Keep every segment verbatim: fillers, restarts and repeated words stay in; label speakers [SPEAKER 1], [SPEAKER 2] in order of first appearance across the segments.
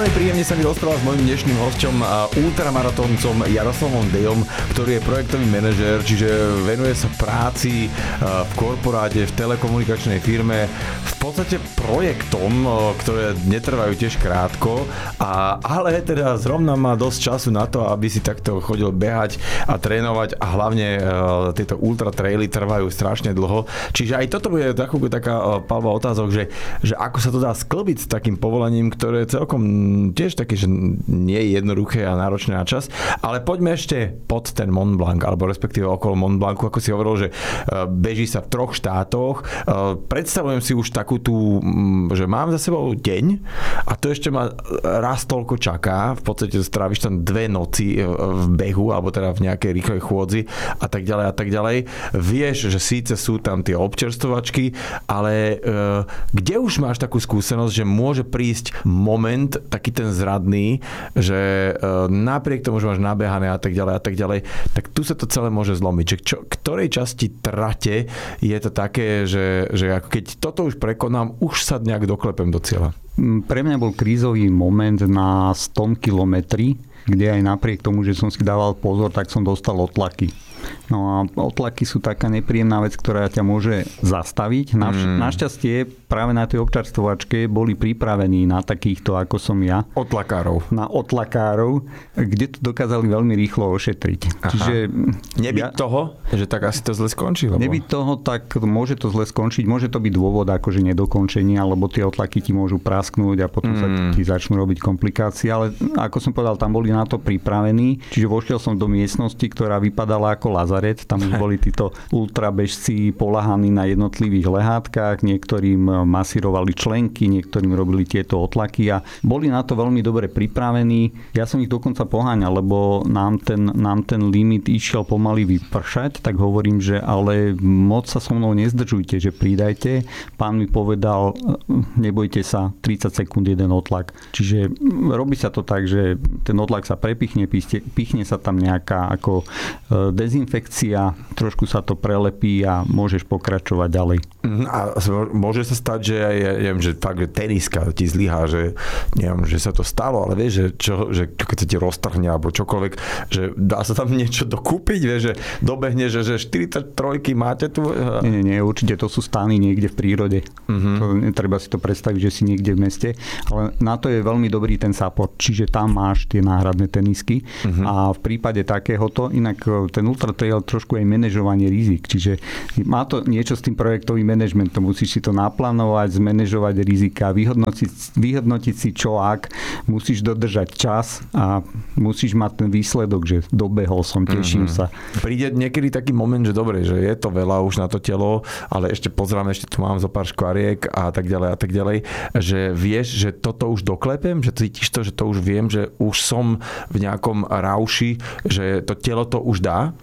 [SPEAKER 1] Veľmi príjemne sa mi rozprával s mojím dnešným hosťom, ultramaratóncom Jaroslavom Dejom, ktorý je projektový manažér, čiže venuje sa práci v korporáte, v telekomunikačnej firme, v podstate projektom, ktoré netrvajú tiež krátko, a, ale teda zrovna má dosť času na to, aby si takto chodil behať a trénovať, a hlavne tieto ultra traily trvajú strašne dlho. Čiže aj toto bude takú, taká palba otázok, že, že ako sa to dá sklbiť s takým povolaním, ktoré je celkom tiež také, že nie je jednoduché a náročné na čas. Ale poďme ešte pod ten Mont Blanc, alebo respektíve okolo Mont Blancu, ako si hovoril, že beží sa v troch štátoch. Predstavujem si už takú tú, že mám za sebou deň a to ešte ma raz toľko čaká. V podstate stráviš tam dve noci v behu, alebo teda v nejakej rýchlej chôdzi a tak ďalej a tak ďalej. Vieš, že síce sú tam tie občerstvovačky, ale kde už máš takú skúsenosť, že môže prísť moment taký ten zradný, že napriek tomu, že máš nabehané a tak ďalej a tak ďalej, tak tu sa to celé môže zlomiť. Že čo, ktorej časti trate je to také, že, že ako keď toto už prekonám, už sa nejak doklepem do cieľa?
[SPEAKER 2] Pre mňa bol krízový moment na sto kilometri, kde aj napriek tomu, že som si dával pozor, tak som dostal otlaky. No a otlaky sú taká nepríjemná vec, ktorá ťa môže zastaviť. Naš, mm. Našťastie práve na tej občerstvovačke boli pripravení na takýchto, ako som ja.
[SPEAKER 1] Otlakárov.
[SPEAKER 2] Na otlakárov, kde to dokázali veľmi rýchlo ošetriť. Aha. Čiže
[SPEAKER 1] nebyť ja, toho, že tak asi to zle skončí? Lebo...
[SPEAKER 2] Nebyť toho, tak môže to zle skončiť. Môže to byť dôvod akože nedokončenia, alebo tie otlaky ti môžu prasknúť a potom mm. sa ti začnú robiť komplikácie. Ale ako som povedal, tam boli na to pripravení. Čiže vošiel som do miestnosti, ktorá vypadala ako lazaret. Tam už boli títo ultrabežci poľahaní na jednotlivých lehátkach, niektorým masírovali členky, niektorým robili tieto otlaky a boli na to veľmi dobre pripravení. Ja som ich dokonca poháňal, lebo nám ten, nám ten limit išiel pomaly vypršať, tak hovorím, že ale moc sa so mnou nezdržujte, že pridajte. Pán mi povedal, nebojte sa, tridsať sekúnd jeden otlak. Čiže robí sa to tak, že ten otlak sa prepichne, pichne sa tam nejaká ako dezinfekcia, trošku sa to prelepí a môžeš pokračovať ďalej.
[SPEAKER 1] A môže sa stať, že aj, ja neviem, že fakt, že teniska ti zlyhá, že neviem, že sa to stalo, ale vieš, že, čo, že keď sa ti roztrhne alebo čokoľvek, že dá sa tam niečo dokúpiť, vieš, že dobehne, že, že štyridsaťtri máte tu?
[SPEAKER 2] Nie, nie, nie, určite to sú stány niekde v prírode. Uh-huh. To, netreba si to predstaviť, že si niekde v meste, ale na to je veľmi dobrý ten support, čiže tam máš tie náhradné tenisky uh-huh. a v prípade takéhoto, inak ten ultra trail trošku aj manažovanie rizik, čiže má to niečo s tým projektovým manažmentom, musíš si to naplánovať, zmanéžovať rizika, vyhodnotiť, vyhodnotiť si čo ak, musíš dodržať čas a musíš mať ten výsledok, že dobehol som, teším mm-hmm. sa.
[SPEAKER 1] Príde niekedy taký moment, že dobre, že je to veľa už na to telo, ale ešte pozerám, ešte tu mám zo pár škvariek a tak ďalej a tak ďalej, že vieš, že toto už doklepem, že cítiš to, že to už viem, že už som v nejakom rauši, že to telo to už dá?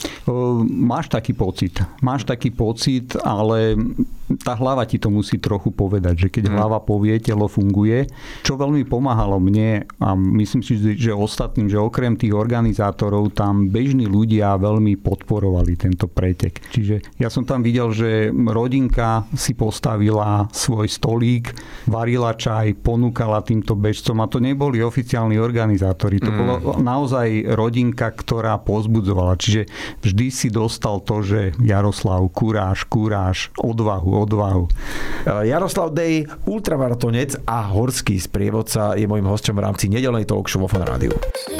[SPEAKER 2] Máš taký pocit. Máš taký pocit, ale tá hlava ti to musí trochu povedať, že keď hmm. hlava povie, telo funguje. Čo veľmi pomáhalo mne a myslím si, že ostatným, že okrem tých organizátorov tam bežní ľudia veľmi podporovali tento pretek. Čiže ja som tam videl, že rodinka si postavila svoj stolík, varila čaj, ponúkala týmto bežcom a to neboli oficiálni organizátori. To hmm. bolo naozaj rodinka, ktorá povzbudzovala. Čiže vždy si dostal to, že Jaroslav, kuráž, kuráž, odvahu, odvahu.
[SPEAKER 1] Jaroslav Dej, ultramaratonec a horský sprievodca, je mojím hosťom v rámci nedeľnej talk show vo Fan Rádiu.